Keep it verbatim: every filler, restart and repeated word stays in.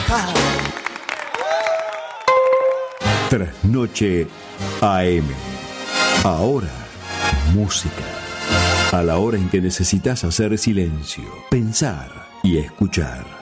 Trasnoche A M. Ahora, música. A la hora en que necesitas hacer silencio, pensar y escuchar.